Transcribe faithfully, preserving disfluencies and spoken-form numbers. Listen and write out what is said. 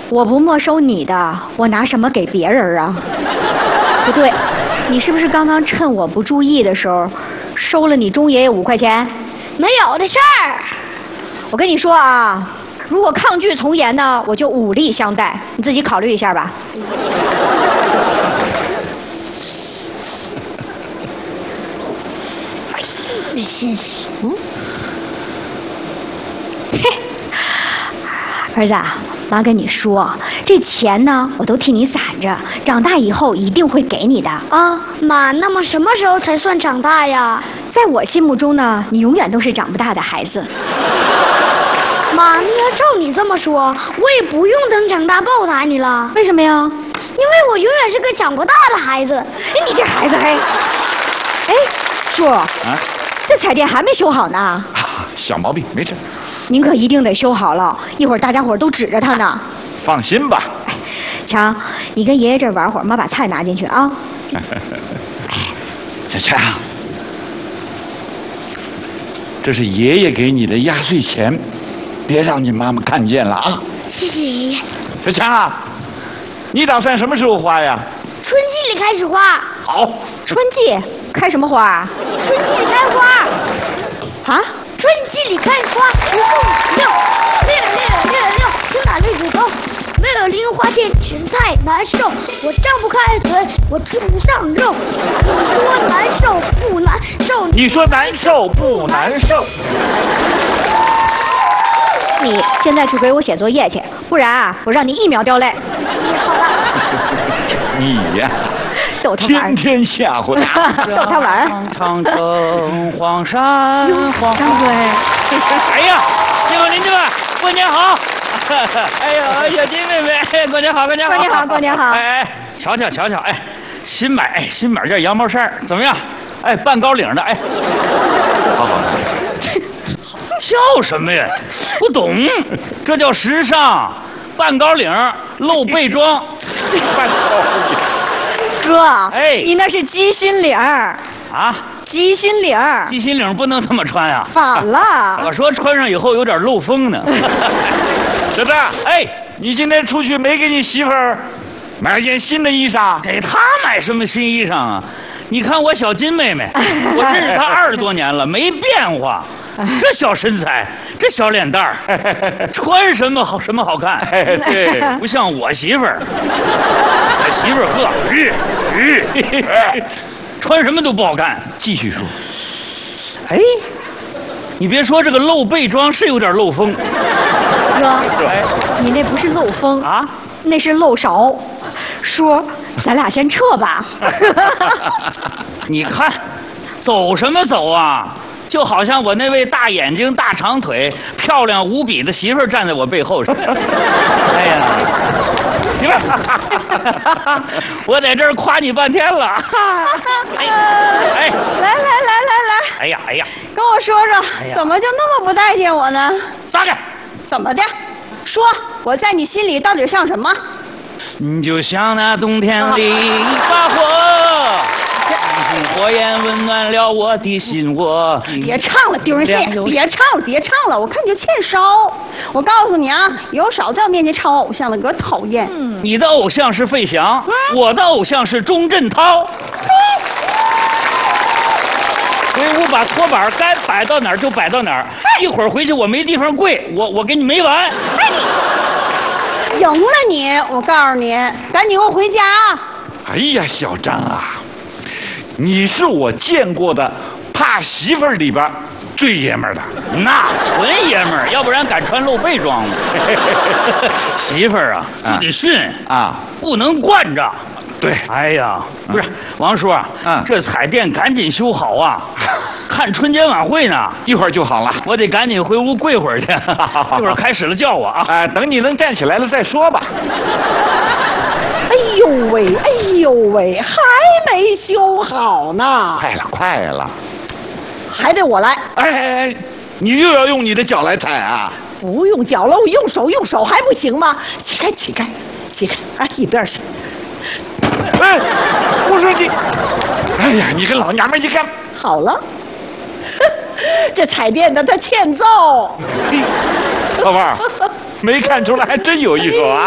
我不没收你的，我拿什么给别人啊？不对，你是不是刚刚趁我不注意的时候，收了你钟爷爷五块钱？ 没有的事儿。 我跟你说啊，如果抗拒从严呢，我就武力相待，你自己考虑一下吧。嗯，嘿，儿子，妈跟你说，这钱呢，我都替你攒着，长大以后一定会给你的啊。 妈，那么什么时候才算长大呀？ 在我心目中呢，你永远都是长不大的孩子。 妈，你要照你这么说，我也不用等长大报答你了。 为什么呀？ 因为我永远是个长不大的孩子。 哎，你这孩子还……哎，叔，啊，这彩电还没修好呢。 啊，小毛病，没事。 您可一定得修好了，一会儿大家伙都指着它呢。 放心吧。 哎，强，你跟爷爷这儿玩会儿，妈把菜拿进去啊。 小强，这是爷爷给你的压岁钱，别让你妈妈看见了啊！ 谢谢爷爷。 小强啊，你打算什么时候花呀？ 春季里开始花。 好。 春季开什么花啊？ 春季里开花。 啊？ 春季里开花，五六六六六六，青打绿子高。没有零花钱吃菜难受，我张不开嘴，我吃不上肉。你说难受不难受？ 你说难受不难受？ 你现在去给我写作业去，不然啊，我让你一秒掉泪。 好了。 你呀， 逗他玩， 天天吓唬他， 逗他玩。 长城黄山黄。 张嘴。 哎呀，街坊邻居们，过年好！哎呦，小金妹妹，过年好，过年好， 过年好，过年好！ 哎哎，瞧瞧瞧瞧，哎，新买哎新买件羊毛衫怎么样？哎，半高领的，哎， 好好看。 笑什么呀？不懂，这叫时尚，半高领露背装。 半高领。 哥， 哎， 你那是鸡心领儿啊？ 鸡心领儿， 鸡心领不能这么穿呀、啊， 反了。 我说穿上以后有点漏风呢。 小子， 哎， 你今天出去没给你媳妇儿买件新的衣裳？ 给她买什么新衣裳啊？你看我小金妹妹，我认识她二十多年了，没变化。这小身材，这小脸蛋儿，穿什么好什么好看。 对， 不像我媳妇儿，我媳妇儿呵，日日，穿什么都不好看。 继续说。 哎，你别说这个露背装是有点漏风。 哥，你那不是漏风啊， 那是漏勺。叔，咱俩先撤吧。 你看，走什么走啊？就好像我那位大眼睛、大长腿、漂亮无比的媳妇儿站在我背后似的。哎呀，媳妇儿，我在这儿夸你半天了。哎，哎， 来来来来来， 哎呀哎呀， 跟我说说，哎、怎么就那么不待见我呢？ 撒开！ 怎么的？说我在你心里到底像什么？ 你就像那冬天里一把火。火焰温暖了我的心窝。 别唱了，丢人现眼！别唱了，别唱了，我看你就欠烧。我告诉你啊，以后少在我面前唱我偶像的歌，讨厌。 嗯、你的偶像是费翔，嗯、我的偶像是钟镇涛。回屋把拖板该摆到哪儿就摆到哪儿，一会儿回去我没地方跪，我我给你没完。 哎你，赢了你！我告诉你，赶紧给我回家啊！ 哎呀，小张啊！你是我见过的怕媳妇儿里边最爷们儿的， 那纯爷们儿，要不然敢穿露背装吗？媳妇儿啊，就得训啊，不能惯着。 对， 哎呀，不是王叔啊，嗯，这彩电赶紧修好啊！看春节晚会呢， 一会儿就好了。 我得赶紧回屋跪会儿去，一会儿开始了叫我啊！ 哎，等你能站起来了再说吧。 哎呦喂，哎呦喂，还没修好呢！ 快了，快了， 还得我来。 哎哎哎，你又要用你的脚来踩啊？ 不用脚了，我用手，用手还不行吗？起开，起开，起开！哎，一边去。 哎，我说你，哎呀，你个老娘们，你看好了，这彩电的它欠揍。 老伴儿，没看出来还真有一手啊。